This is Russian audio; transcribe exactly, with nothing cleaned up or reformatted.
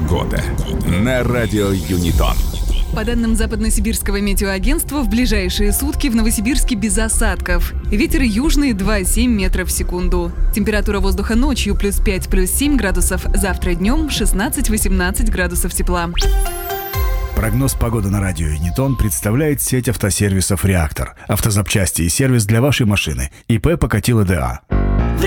Погода на радио Юнитон. По данным Западно-Сибирского метеоагентства, в ближайшие сутки в Новосибирске без осадков. Ветер южный два и семь метров в секунду. Температура воздуха ночью плюс пять, плюс семь градусов. Завтра днем шестнадцать-восемнадцать градусов тепла. Прогноз погоды на радио Юнитон представляет сеть автосервисов «Реактор». Автозапчасти и сервис для вашей машины. ИП Покатило ДА.